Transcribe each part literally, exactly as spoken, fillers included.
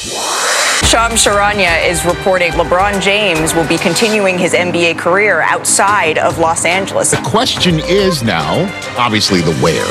Shams Charania is reporting LeBron James will be continuing his N B A career outside of Los Angeles. The question is now, obviously, the where.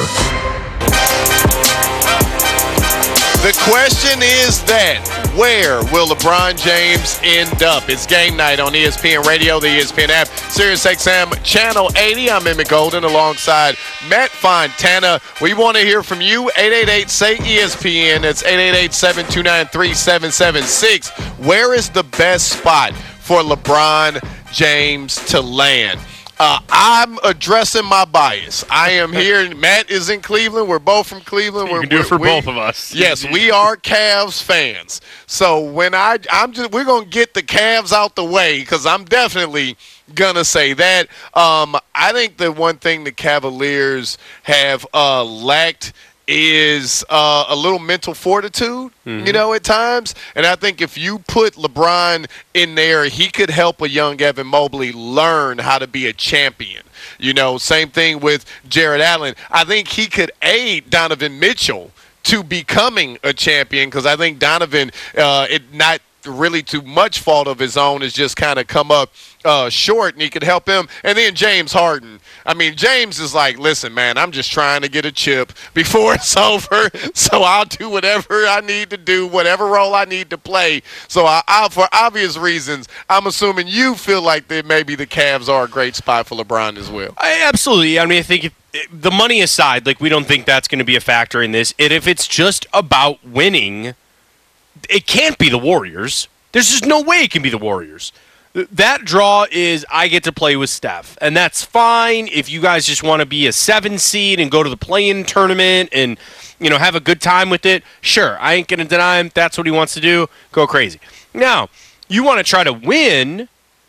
The question is that, where will LeBron James end up? It's game night on E S P N Radio, the E S P N app, SiriusXM Channel eighty. I'm Emmett Golden alongside Matt Fontana. We want to hear from you. eight eight eight, S A Y, E S P N. That's eight eight eight, seven two nine, three seven seven six. Where is the best spot for LeBron James to land? Uh, I'm addressing my bias. I am here. Matt is in Cleveland. We're both from Cleveland. You we're, can do it for we, both of us. Yes, we are Cavs fans. So when I, I'm just, we're gonna get the Cavs out the way because I'm definitely gonna say that. Um, I think the one thing the Cavaliers have uh, lacked is uh, a little mental fortitude, mm-hmm. you know, at times. And I think if you put LeBron in there, he could help a young Evan Mobley learn how to be a champion. You know, same thing with Jared Allen. I think he could aid Donovan Mitchell to becoming a champion because I think Donovan, uh, it not really too much fault of his own, has just kind of come up uh, short, and he could help him. And then James Harden. I mean, James is like, listen, man, I'm just trying to get a chip before it's over, so I'll do whatever I need to do, whatever role I need to play. So I, I, for obvious reasons, I'm assuming you feel like that maybe the Cavs are a great spot for LeBron as well. I, absolutely. I mean, I think if, the money aside, like we don't think that's going to be a factor in this. And if it's just about winning, it can't be the Warriors. There's just no way it can be the Warriors. That draw is I get to play with Steph, and that's fine if you guys just want to be a seven seed and go to the play-in tournament and, you know, have a good time with it. Sure, I ain't going to deny him. That's what he wants to do. Go crazy. Now, you want to try to win.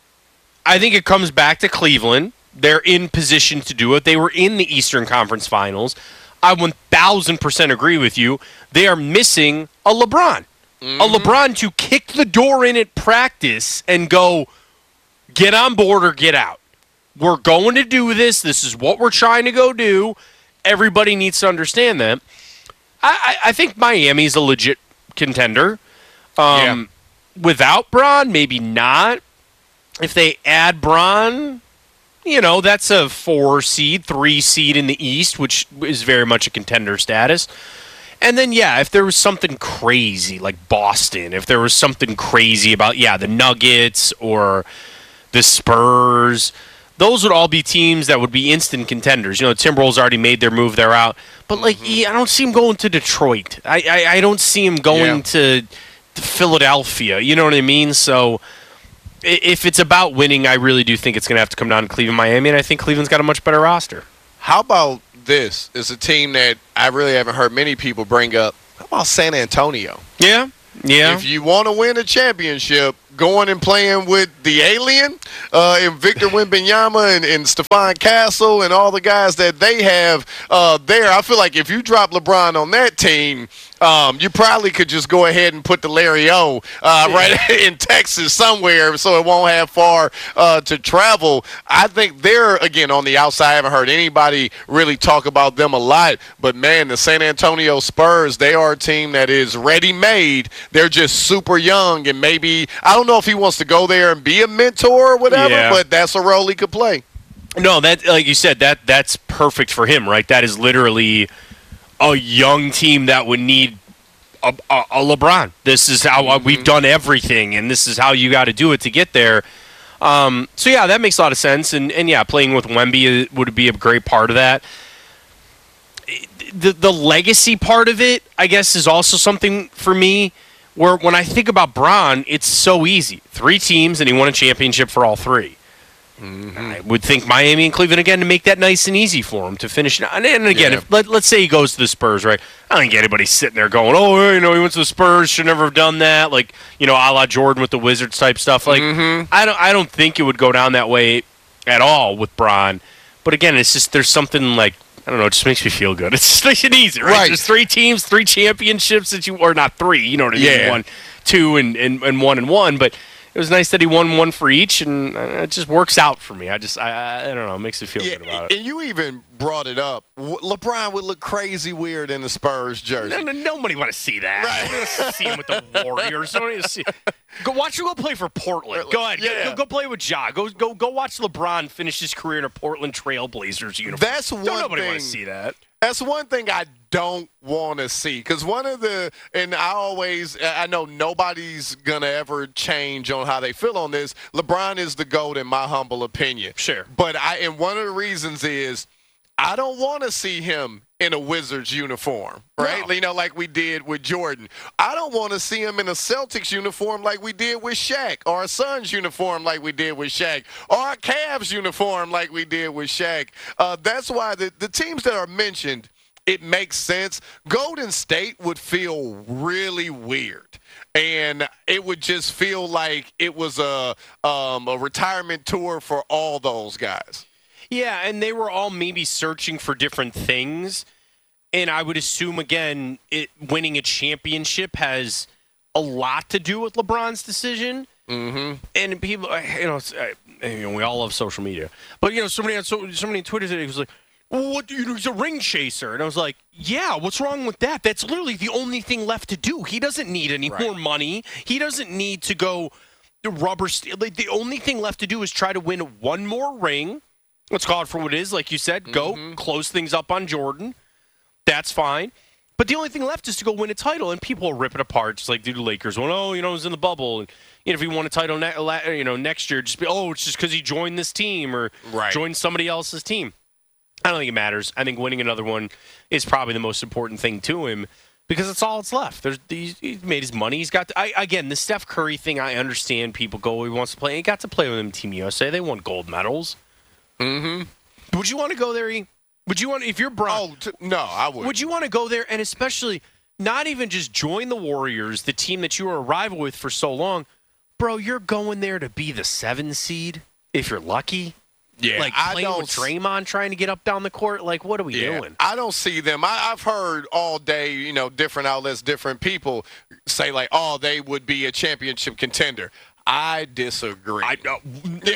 I think it comes back to Cleveland. They're in position to do it. They were in the Eastern Conference Finals. I one thousand percent agree with you. They are missing a LeBron. Mm-hmm. A LeBron to kick the door in at practice and go, get on board or get out. We're going to do this. This is what we're trying to go do. Everybody needs to understand that. I, I, I think Miami's a legit contender. Um, yeah. Without Bron, maybe not. If they add Bron, you know, that's a four seed, three seed in the East, which is very much a contender status. And then, yeah, if there was something crazy like Boston, if there was something crazy about, yeah, the Nuggets or the Spurs, those would all be teams that would be instant contenders. You know, the Timberwolves already made their move. They're out. But, like, mm-hmm. I don't see him going to Detroit. I, I, I don't see him going yeah. to, to Philadelphia. You know what I mean? So if it's about winning, I really do think it's going to have to come down to Cleveland, Miami, and I think Cleveland's got a much better roster. How about this is a team that I really haven't heard many people bring up. How about San Antonio? Yeah, yeah. If you want to win a championship, going and playing with the alien uh, and Victor Wembanyama and, and Stephon Castle and all the guys that they have uh, there, I feel like if you drop LeBron on that team, Um, you probably could just go ahead and put the Larry O uh, right in Texas somewhere so it won't have far uh, to travel. I think they're, again, on the outside. I haven't heard anybody really talk about them a lot. But, man, the San Antonio Spurs, they are a team that is ready-made. They're just super young. And maybe – I don't know if he wants to go there and be a mentor or whatever, yeah. but that's a role he could play. No, that like you said, that that's perfect for him, right? That is literally – a young team that would need a, a, a LeBron. This is how uh, we've done everything, and this is how you got to do it to get there. Um, so, yeah, that makes a lot of sense. And, and yeah, playing with Wemby would be a great part of that. The, the legacy part of it, I guess, is also something for me where when I think about Bron, it's so easy. Three teams, and he won a championship for all three. Mm-hmm. I would think Miami and Cleveland again to make that nice and easy for him to finish. And, and again, yeah. if, let, let's say he goes to the Spurs, right? I don't think anybody's sitting there going, oh, you know, he went to the Spurs, should never have done that. Like, you know, a la Jordan with the Wizards type stuff. Like, mm-hmm. I don't, I don't think it would go down that way at all with Bron. But again, it's just there's something like, I don't know, it just makes me feel good. It's just nice and easy, right? right. There's three teams, three championships that you, or not three, you know what I mean? Yeah. One, two, and, and, and one and one, but. it was nice that he won one for each, and it just works out for me. I just, I, I don't know, it makes me feel Yeah, good about it. and you even brought it up. W- LeBron would look crazy weird in the Spurs jersey. No, no, nobody want to see that. Right. Nobody wants to see him with the Warriors. Nobody wants to see. Go watch him go play for Portland. Go ahead. Yeah. Go, go play with Ja. Go, go, go watch LeBron finish his career in a Portland Trailblazers uniform. That's one Don't nobody thing. want to see that. That's one thing I don't want to see, because one of the, and I always, I know nobody's going to ever change on how they feel on this. LeBron is the GOAT in my humble opinion. Sure. But I, and one of the reasons is I don't want to see him in a Wizards uniform, right? No. You know, like we did with Jordan. I don't want to see him in a Celtics uniform like we did with Shaq, or a Suns uniform like we did with Shaq, or a Cavs uniform like we did with Shaq. Uh, that's why the, the teams that are mentioned, it makes sense. Golden State would feel really weird, and it would just feel like it was a um, a retirement tour for all those guys. Yeah, and they were all maybe searching for different things. And I would assume, again, it winning a championship has a lot to do with LeBron's decision. Mm-hmm. And people, you know, it's, uh, you know, we all love social media. But, you know, somebody on, so, somebody on Twitter today was like, well, what do you do? He's a ring chaser. And I was like, yeah, what's wrong with that? That's literally the only thing left to do. He doesn't need any Right. more money. He doesn't need to go the rubber. St- like, the only thing left to do is try to win one more ring. Let's call it for what it is. Like you said, go Mm-hmm. close things up on Jordan. That's fine. But the only thing left is to go win a title, and people will rip it apart. Just like do the Lakers. Well, oh, you know, it was in the bubble. And you know, if he won a title, ne- you know, next year, just be, oh, it's just because he joined this team or Right. joined somebody else's team. I don't think it matters. I think winning another one is probably the most important thing to him because it's all that's left. There's he's, he's made his money. He's got I, again the Steph Curry thing. I understand people go. He wants to play. He got to play with him, Team U S A. They won gold medals. Mm-hmm. Would you want to go there? E? Would you want if you're Bron? Oh, t- no, I would. Would you want to go there and especially not even just join the Warriors, the team that you were a rival with for so long, bro? You're going there to be the seven seed if you're lucky. Yeah, like I playing don't with Draymond, trying to get up down the court. Like, what are we Yeah, doing? I don't see them. I, I've heard all day, you know, different outlets, different people say like, oh, they would be a championship contender. I disagree. I no,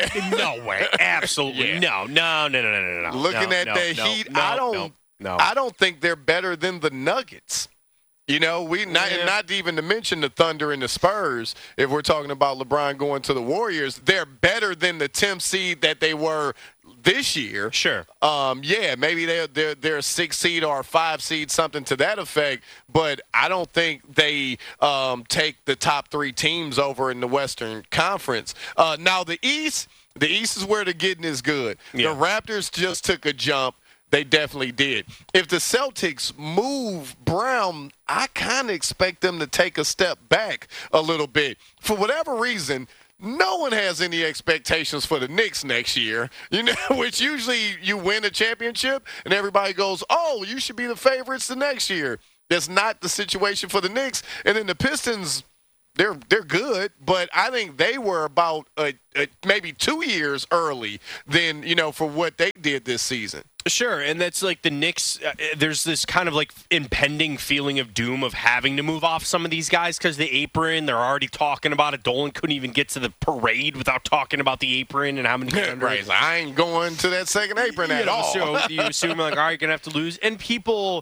no way, absolutely Yeah. no, no, no, no, no, no, no. Looking no, at no, the no, Heat, no, I don't, no, no. I don't think they're better than the Nuggets. You know, we not Yeah. and not even to mention the Thunder and the Spurs. If we're talking about LeBron going to the Warriors, they're better than the tenth seed that they were this year. Sure. Um, yeah, maybe they're, they're, they're a six seed or a five seed, something to that effect. But I don't think they um, take the top three teams over in the Western Conference. Uh, now, the East, the East is where the getting is good. Yeah. The Raptors just took a jump. They definitely did. If the Celtics move Brown, I kind of expect them to take a step back a little bit. For whatever reason, no one has any expectations for the Knicks next year, you know, which usually you win a championship and everybody goes, oh, you should be the favorites the next year. That's not the situation for the Knicks. And then the Pistons, they're they're good, but I think they were about a, a, maybe two years early than, you know, for what they did this season. Sure, and that's like the Knicks. Uh, there's this kind of like impending feeling of doom of having to move off some of these guys because the apron. They're already talking about it. Dolan couldn't even get to the parade without talking about the apron and how many. Right, I ain't going to that second apron at you know, all. So you assume like, all right, you're gonna have to lose, and people,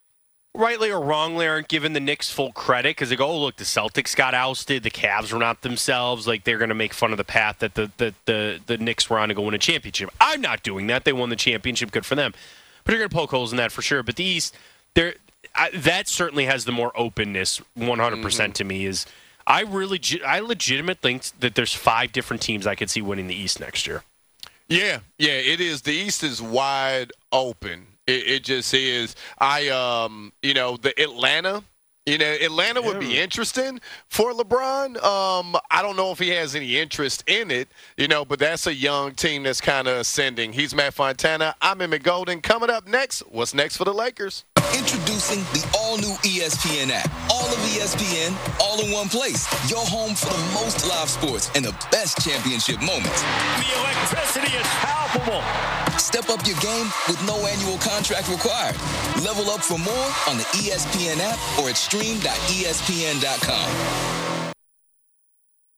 rightly or wrongly, aren't giving the Knicks full credit because they go, oh, look, the Celtics got ousted, the Cavs were not themselves. Like they're gonna make fun of the path that the the the, the Knicks were on to go win a championship. I'm not doing that. They won the championship. Good for them. But you're gonna poke holes in that for sure. But the East, there, that certainly has the more openness. one hundred percent to me is. I really, I legitimately think that there's five different teams I could see winning the East next year. Yeah, yeah, it is. The East is wide open. It, it just is. I, um, you know, the Atlanta. You know, Atlanta would be interesting for LeBron. Um, I don't know if he has any interest in it, you know, but that's a young team that's kind of ascending. He's Matt Fontana. I'm Emmett Golden. Coming up next, what's next for the Lakers? Introducing the all-new E S P N app. All of E S P N, all in one place. Your home for the most live sports and the best championship moments. The electricity is palpable. Step up your game with no annual contract required. Level up for more on the E S P N app or at stream dot E S P N dot com.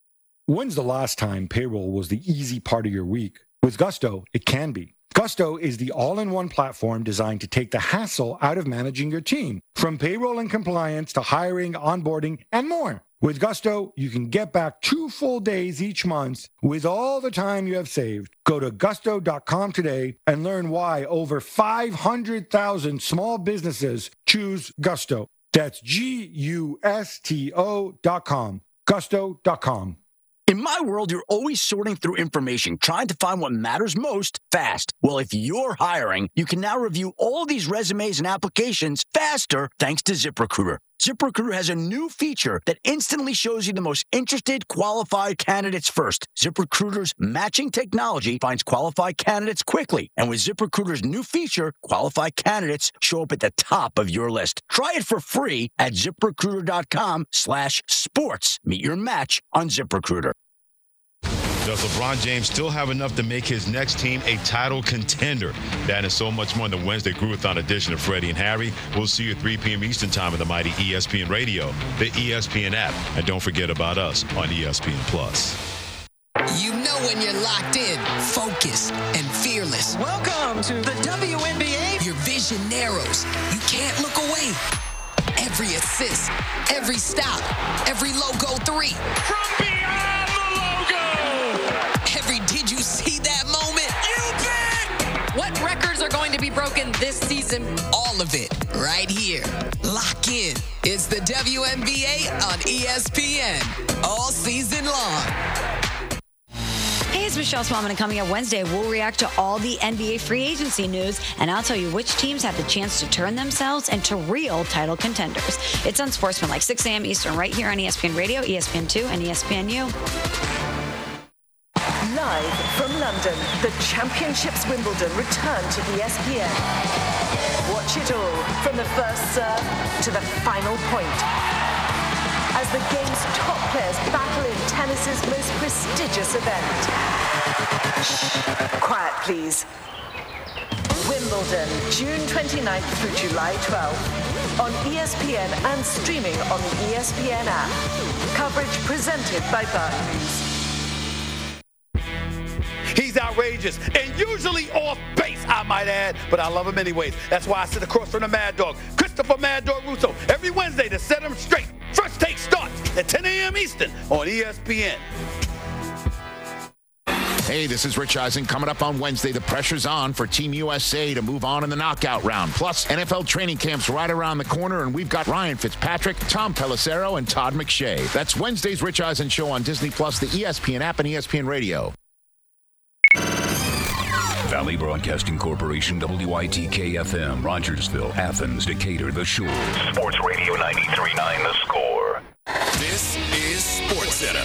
When's the last time payroll was the easy part of your week? With Gusto, it can be. Gusto is the all-in-one platform designed to take the hassle out of managing your team, from payroll and compliance to hiring, onboarding, and more. With Gusto, you can get back two full days each month with all the time you have saved. Go to gusto dot com today and learn why over five hundred thousand small businesses choose Gusto. That's G U S T O dot com. gusto dot com. In my world, you're always sorting through information, trying to find what matters most fast. Well, if you're hiring, you can now review all these resumes and applications faster thanks to ZipRecruiter. ZipRecruiter has a new feature that instantly shows you the most interested, qualified candidates first. ZipRecruiter's matching technology finds qualified candidates quickly. And with ZipRecruiter's new feature, qualified candidates show up at the top of your list. Try it for free at ZipRecruiter.com slash sports. Meet your match on ZipRecruiter. Does LeBron James still have enough to make his next team a title contender? That and so much more in the Wednesday Groovathon edition of Freddie and Harry. We'll see you at three p.m. Eastern Time on the mighty E S P N Radio, the E S P N app, and don't forget about us on E S P N Plus. You know when you're locked in, focused, and fearless. Welcome to the W N B A. Your vision narrows. You can't look away. Every assist, every stop, every logo three. From beyond the logo! Every did you see that moment? You bet! What records are going to be broken this season? All of it right here. Lock in. It's the W N B A on E S P N all season long. Hey, it's Michelle Smallman, and coming up Wednesday, we'll react to all the N B A free agency news, and I'll tell you which teams have the chance to turn themselves into real title contenders. It's Unsportsmanlike, six a.m. Eastern, right here on E S P N Radio, E S P N two, and E S P N U. Live from London, the Championships Wimbledon return to E S P N. Watch it all, from the first serve to the final point, as the game's top players battle in tennis's most prestigious event. Shh, quiet please. Wimbledon, June twenty-ninth through July twelfth, on E S P N and streaming on the E S P N app. Coverage presented by Barclays. He's outrageous and usually off base, I might add, but I love him anyways. That's why I sit across from the Mad Dog, Christopher Mad Dog Russo, every Wednesday to set him straight. First Take starts at ten a.m. Eastern on E S P N. Hey, this is Rich Eisen. Coming up on Wednesday, the pressure's on for Team U S A to move on in the knockout round. Plus, N F L training camp's right around the corner, and we've got Ryan Fitzpatrick, Tom Pelissero, and Todd McShay. That's Wednesday's Rich Eisen Show on Disney Plus, the E S P N app, and E S P N Radio. Valley Broadcasting Corporation, W I T K F M, Rogersville, Athens, Decatur, The Shore. Sports Radio ninety-three point nine, The Score. This is SportsCenter.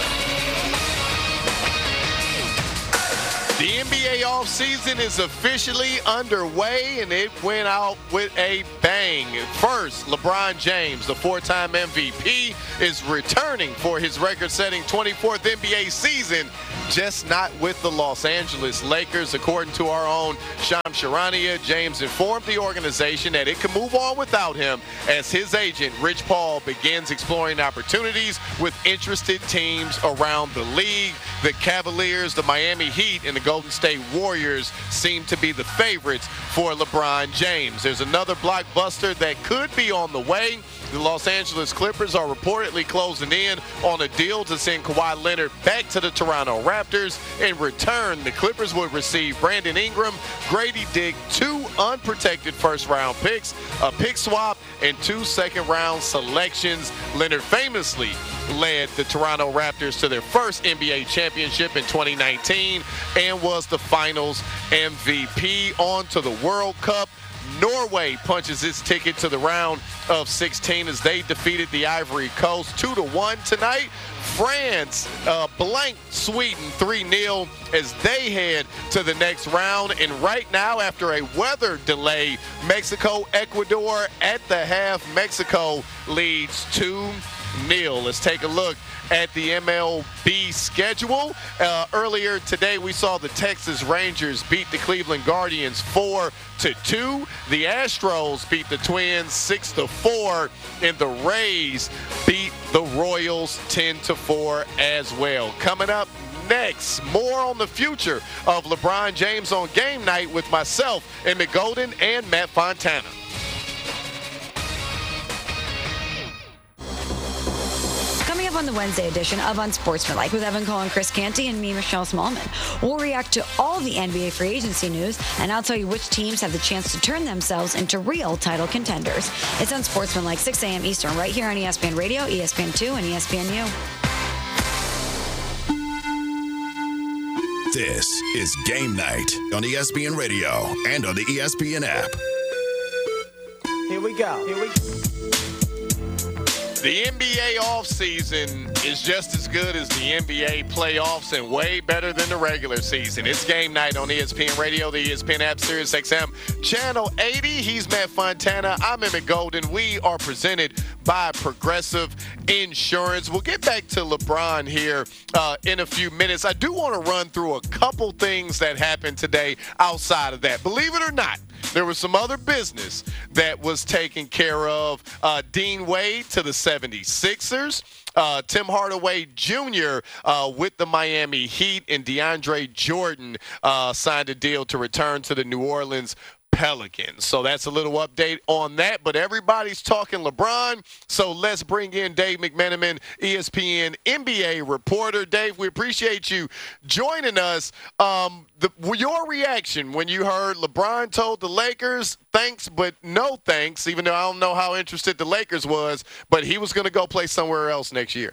The N B A offseason is officially underway, and it went out with a bang. First, LeBron James, the four-time M V P, is returning for his record-setting twenty-fourth N B A season, just not with the Los Angeles Lakers. According to our own Shams Charania, James informed the organization that it can move on without him as his agent, Rich Paul, begins exploring opportunities with interested teams around the league. The Cavaliers, the Miami Heat, and the Golden State Warriors seem to be the favorites for LeBron James. There's another blockbuster that could be on the way. The Los Angeles Clippers are reportedly closing in on a deal to send Kawhi Leonard back to the Toronto Raptors. In return, the Clippers would receive Brandon Ingram, Grady Dick, two unprotected first-round picks, a pick swap, and two second-round selections. Leonard famously led the Toronto Raptors to their first N B A championship in twenty nineteen and was the Finals M V P. On to the World Cup. Norway punches its ticket to the round of sixteen as they defeated the Ivory Coast two to one tonight. France uh, blanked Sweden three nil as they head to the next round. And right now, after a weather delay, Mexico, Ecuador at the half. Mexico leads two nil. Let's take a look at the M L B schedule. Uh, earlier today, we saw the Texas Rangers beat the Cleveland Guardians four to two. The Astros beat the Twins six to four, and the Rays beat the the Royals ten to four as well. Coming up next, more on the future of LeBron James on Game Night with myself, Emmett Golden, and Matt Fontana. Coming up on the Wednesday edition of Unsportsmanlike with Evan Cole and Chris Canty and me, Michelle Smallman. We'll react to all the N B A free agency news, and I'll tell you which teams have the chance to turn themselves into real title contenders. It's Unsportsmanlike, six a.m. Eastern, right here on E S P N Radio, E S P N two, and E S P N U. This is Game Night on E S P N Radio and on the E S P N app. Here we go. Here we go. The N B A offseason is just as good as the N B A playoffs and way better than the regular season. It's Game Night on E S P N Radio, the E S P N app, Sirius X M, Channel eighty. He's Matt Fontana. I'm Emmett Golden. We are presented by Progressive Insurance. We'll get back to LeBron here uh, in a few minutes. I do want to run through a couple things that happened today outside of that. Believe it or not, there was some other business that was taken care of. Uh, Dean Wade to the seventy-sixers. Uh, Tim Hardaway Junior Uh, with the Miami Heat, and DeAndre Jordan uh, signed a deal to return to the New Orleans Pelicans. So that's a little update on that, but everybody's talking LeBron, so let's bring in Dave McMenamin, E S P N N B A reporter. Dave, we appreciate you joining us. Um, the, your reaction when you heard LeBron told the Lakers, thanks, but no thanks, even though I don't know how interested the Lakers was, but he was going to go play somewhere else next year.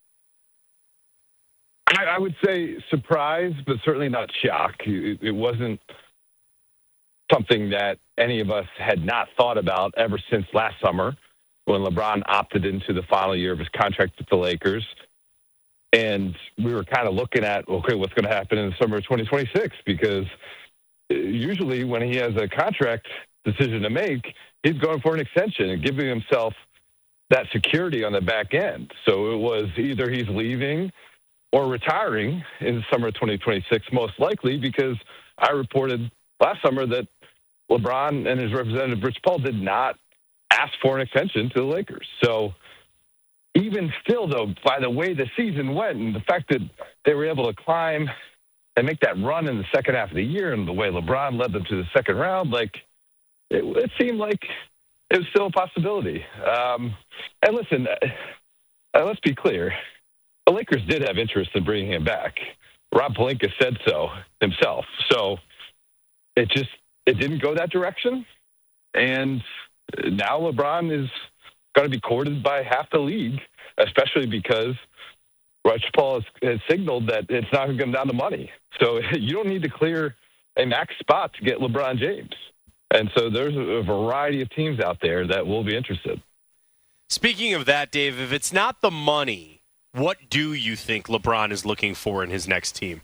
I, I would say surprised, but certainly not shocked. It, it wasn't something that any of us had not thought about ever since last summer when LeBron opted into the final year of his contract with the Lakers. And we were kind of looking at, okay, what's going to happen in the summer of twenty twenty-six? Because usually when he has a contract decision to make, he's going for an extension and giving himself that security on the back end. So it was either he's leaving or retiring in the summer of twenty twenty-six, most likely, because I reported last summer that LeBron and his representative, Rich Paul, did not ask for an extension to the Lakers. So even still, though, by the way the season went and the fact that they were able to climb and make that run in the second half of the year and the way LeBron led them to the second round, like it, it seemed like it was still a possibility. Um, and listen, uh, let's be clear. The Lakers did have interest in bringing him back. Rob Pelinka said so himself. So it just it didn't go that direction. And now LeBron is going to be courted by half the league, especially because Rich Paul has, has signaled that it's not going to come down to money. So you don't need to clear a max spot to get LeBron James. And so there's a variety of teams out there that will be interested. Speaking of that, Dave, if it's not the money, what do you think LeBron is looking for in his next team?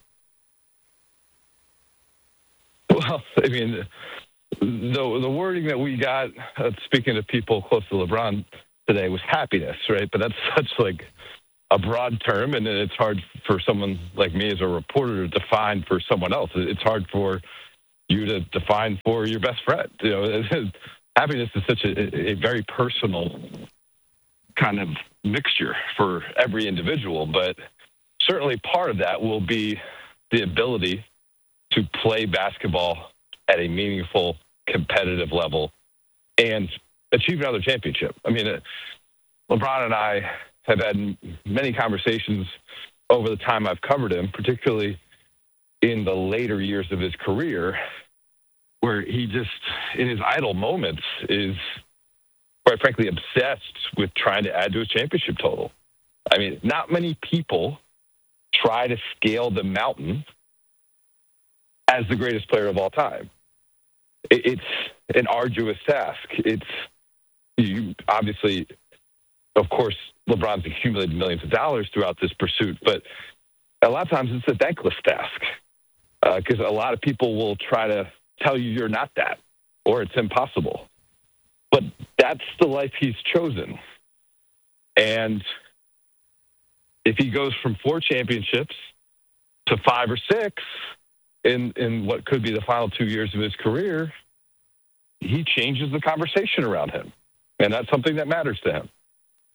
Well, I mean, the the wording that we got, uh, speaking to people close to LeBron today, was happiness, right? But that's such like a broad term, and it's hard for someone like me as a reporter to define for someone else. It's hard for you to define for your best friend. You know, happiness is such a, a very personal kind of mixture for every individual, but certainly part of that will be the ability to play basketball at a meaningful, competitive level and achieve another championship. I mean, uh, LeBron and I have had many conversations over the time I've covered him, particularly in the later years of his career, where he just, in his idle moments, is quite frankly obsessed with trying to add to his championship total. I mean, not many people try to scale the mountain as the greatest player of all time. It's an arduous task. It's you obviously, of course, LeBron's accumulated millions of dollars throughout this pursuit, but a lot of times it's a thankless task because uh, a lot of people will try to tell you you're not that or it's impossible. But that's the life he's chosen. And if he goes from four championships to five or six in, in what could be the final two years of his career, he changes the conversation around him. And that's something that matters to him.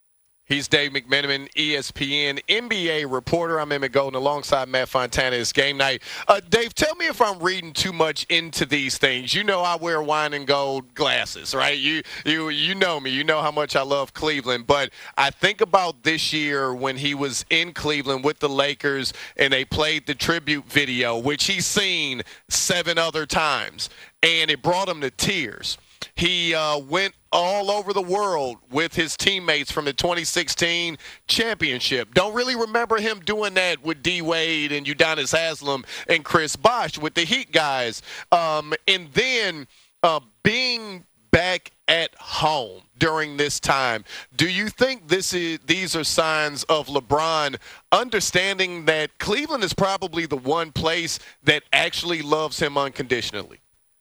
He's Dave McMenamin, E S P N N B A reporter. I'm Emmett Golden alongside Matt Fontana. It's game night. Uh, Dave, tell me if I'm reading too much into these things. You know I wear wine and gold glasses, right? You you you know me. You know how much I love Cleveland. But I think about this year when he was in Cleveland with the Lakers and they played the tribute video, which he's seen seven other times, and it brought him to tears. He uh, went all over the world with his teammates from the twenty sixteen championship. Don't really remember him doing that with D. Wade and Udonis Haslem and Chris Bosh with the Heat guys. Um, and then uh, being back at home during this time, do you think this is these are signs of LeBron understanding that Cleveland is probably the one place that actually loves him unconditionally?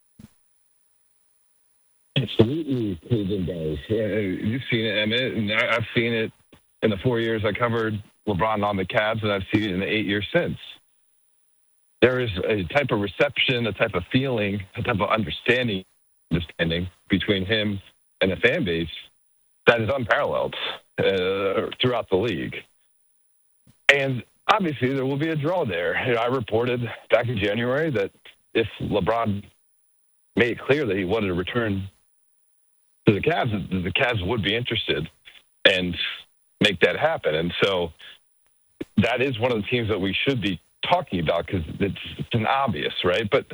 Absolutely, Cleveland does. Yeah, you've seen it, Emmett, and I- I've seen it in the four years I covered LeBron on the Cavs, and I've seen it in the eight years since. There is a type of reception, a type of feeling, a type of understanding, understanding between him and the fan base that is unparalleled uh, throughout the league. And obviously, there will be a draw there. You know, I reported back in January that if LeBron made it clear that he wanted to return to the Cavs, the Cavs would be interested and make that happen. And so that is one of the teams that we should be talking about because it's, it's an obvious, right? But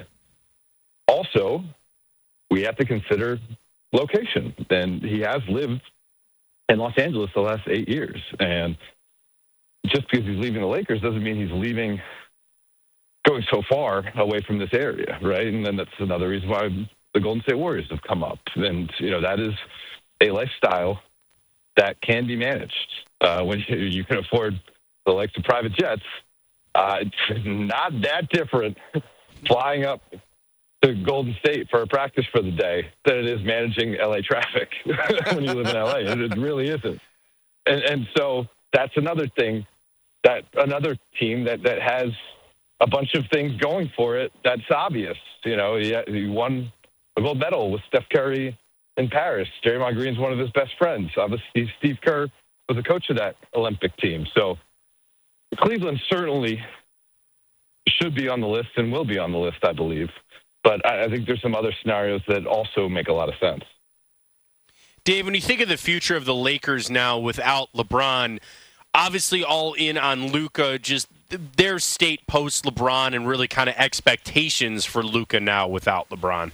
also, we have to consider location. And he has lived in Los Angeles the last eight years. And just because he's leaving the Lakers doesn't mean he's leaving, going so far away from this area, right? And then that's another reason why the Golden State Warriors have come up. And, you know, that is a lifestyle that can be managed. Uh, when you, you can afford the likes of private jets, uh, it's not that different flying up to Golden State for a practice for the day than it is managing L A traffic when you live in L A. It really isn't. And, and so that's another thing, that another team that, that has a bunch of things going for it that's obvious. You know, he, he won a gold medal with Steph Curry in Paris. Draymond Green's one of his best friends. Obviously, Steve Kerr was a coach of that Olympic team. So Cleveland certainly should be on the list and will be on the list, I believe. But I, I think there's some other scenarios that also make a lot of sense. Dave, when you think of the future of the Lakers now without LeBron, obviously all in on Luka, just their state post LeBron and really kind of expectations for Luka now without LeBron.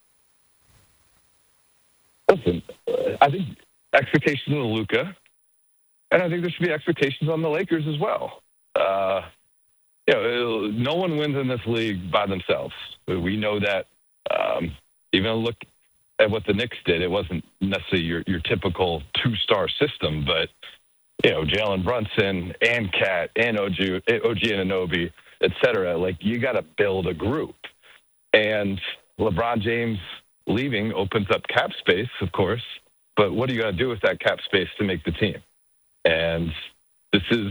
Listen, I think expectations on Luka, and I think there should be expectations on the Lakers as well. Uh, you know, no one wins in this league by themselves. We know that. Um, even look at what the Knicks did. It wasn't necessarily your, your typical two-star system, but you know, Jalen Brunson and Cat and O G, O G Anunoby, et cetera. Like, you got to build a group. And LeBron James leaving opens up cap space, of course, but what are you going to do with that cap space to make the team? And this is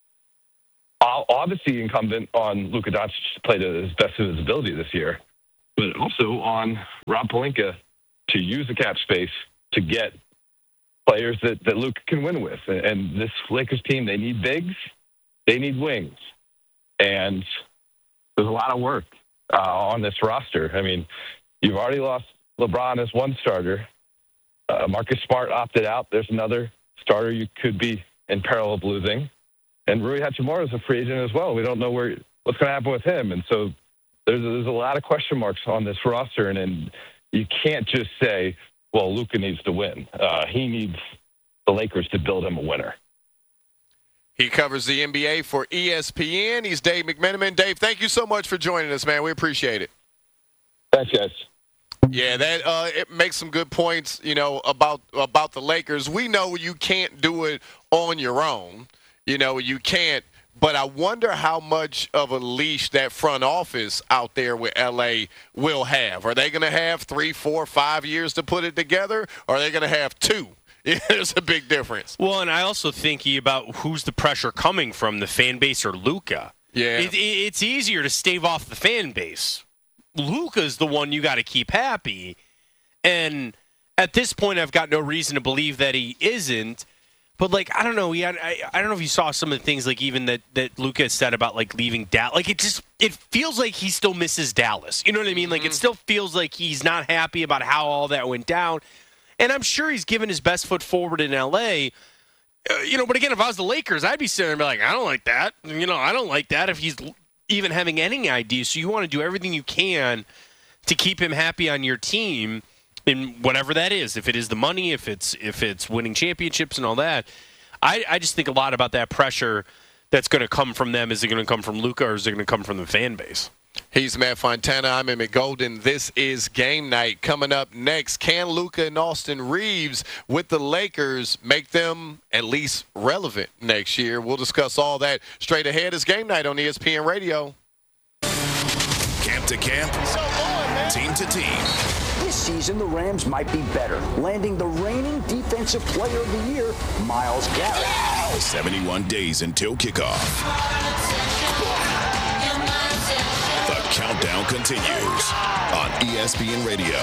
obviously incumbent on Luka Doncic to play to his best of his ability this year, but also on Rob Pelinka to use the cap space to get players that, that Luka can win with. And this Lakers team, they need bigs, they need wings. And there's a lot of work uh, on this roster. I mean, you've already lost LeBron as one starter. Uh, Marcus Smart opted out. There's another starter you could be in peril of losing. And Rui Hachimura is a free agent as well. We don't know where what's going to happen with him. And so there's, there's a lot of question marks on this roster. And, and you can't just say, well, Luka needs to win. Uh, he needs the Lakers to build him a winner. He covers the N B A for E S P N. He's Dave McMenamin. Dave, thank you so much for joining us, man. We appreciate it. Thanks, guys. Yeah, that uh, it makes some good points, you know, about about the Lakers. We know you can't do it on your own. You know, you can't. But I wonder how much of a leash that front office out there with L A will have. Are they going to have three, four, five years to put it together? Or are they going to have two? There's a big difference. Well, and I also think about who's the pressure coming from, the fan base or Luka. Yeah. It, it, it's easier to stave off the fan base. Luka's the one you got to keep happy. And at this point, I've got no reason to believe that he isn't. But, like, I don't know. He had, I, I don't know if you saw some of the things, like, even that, that Luka said about, like, leaving Dallas. Like, it just it feels like he still misses Dallas. You know what I mean? Like, it still feels like he's not happy about how all that went down. And I'm sure he's given his best foot forward in L A. Uh, you know, but again, if I was the Lakers, I'd be sitting there and be like, I don't like that. You know, I don't like that if he's even having any idea. So you want to do everything you can to keep him happy on your team. In whatever that is, if it is the money, if it's if it's winning championships and all that, I, I just think a lot about that pressure that's going to come from them. Is it going to come from Luka or is it going to come from the fan base? He's Matt Fontana. I'm Emmett Golden. This is Game Night. Coming up next, can Luka and Austin Reeves with the Lakers make them at least relevant next year? We'll discuss all that straight ahead. It's Game Night on E S P N Radio. Camp to camp, so on, man. Team to team. This season, the Rams might be better, landing the reigning Defensive Player of the Year, Myles Garrett. seventy-one days until kickoff. The countdown continues on E S P N Radio.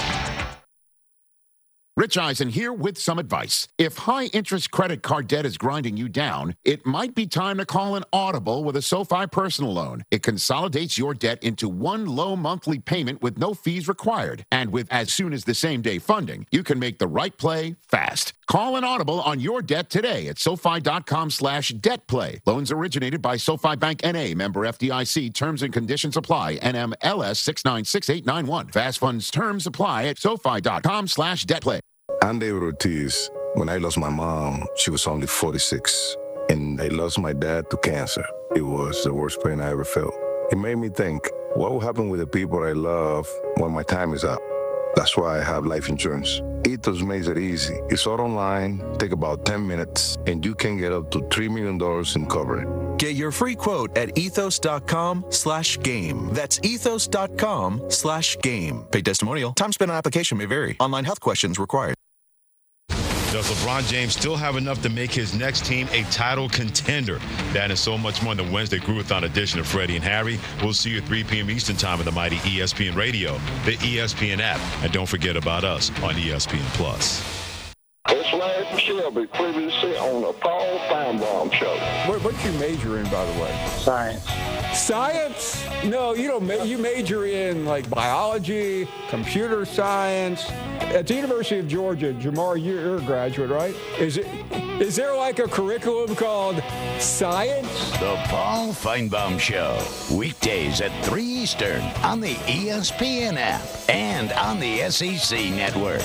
Rich Eisen here with some advice. If high-interest credit card debt is grinding you down, it might be time to call an audible with a SoFi personal loan. It consolidates your debt into one low monthly payment with no fees required. And with as soon as the same-day funding, you can make the right play fast. Call an audible on your debt today at SoFi.com slash debt play. Loans originated by SoFi Bank N A, member F D I C. Terms and conditions apply. N M L S six nine six eight nine one. Fast funds terms apply at SoFi.com slash debt play. I'm David Ortiz. When I lost my mom, she was only forty-six. And I lost my dad to cancer. It was the worst pain I ever felt. It made me think, what will happen with the people I love when my time is up? That's why I have life insurance. Ethos makes it easy. It's all online, take about ten minutes, and you can get up to three million dollars in coverage. Get your free quote at ethos.com slash game. That's ethos.com slash game. Paid testimonial. Time spent on application may vary. Online health questions required. Does LeBron James still have enough to make his next team a title contender? That and so much more in the Wednesday Groovathon edition of Freddie and Harry. We'll see you at three p.m. Eastern Time on the mighty E S P N Radio, the E S P N app, and don't forget about us on E S P N Plus. It's Larry Shelby, previously on the Paul Feinbaum Show. What, what's your major in, by the way? Science. Science? No, you don't. Ma- you major in like biology, computer science. At the University of Georgia, Jamar, you're a graduate, right? Is it? Is there like a curriculum called science? The Paul Feinbaum Show, weekdays at three Eastern on the E S P N app and on the S E C network.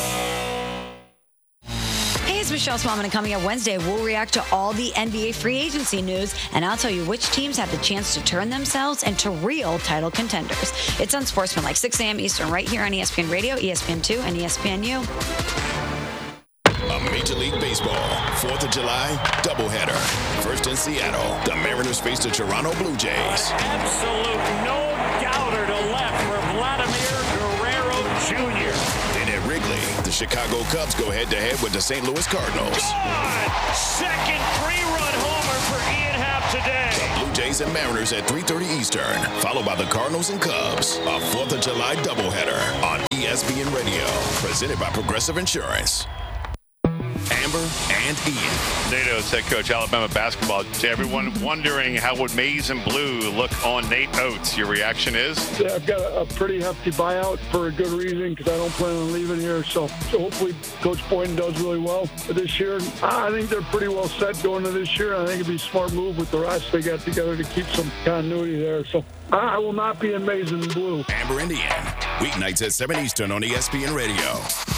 Hey, it's Michelle Smallman, and coming up Wednesday, we'll react to all the N B A free agency news, and I'll tell you which teams have the chance to turn themselves into real title contenders. It's Unsportsmanlike, six a.m. Eastern, right here on E S P N Radio, E S P N two, and E S P N U. A Major League Baseball fourth of July doubleheader. First in Seattle, the Mariners face the Toronto Blue Jays. Absolute no doubter to left for Vladimir Guerrero Junior Then at Wrigley, the Chicago Cubs go head-to-head with the Saint Louis Cardinals. God! Second three-run homer for Ian Happ today. The Blue Jays and Mariners at three thirty Eastern, followed by the Cardinals and Cubs. A fourth of July doubleheader on E S P N Radio, presented by Progressive Insurance. Amber and Ian. NATO's head coach, Alabama basketball. To everyone wondering how would Maize and Blue look on Nate Oates, your reaction is? Yeah, I've got a, a pretty hefty buyout for a good reason because I don't plan on leaving here. So, so hopefully Coach Boynton does really well this year. I think they're pretty well set going to this year. I think it'd be a smart move with the rest they got together to keep some continuity there. So I will not be in Maize and Blue. Amber and Ian, weeknights at seven Eastern on E S P N Radio.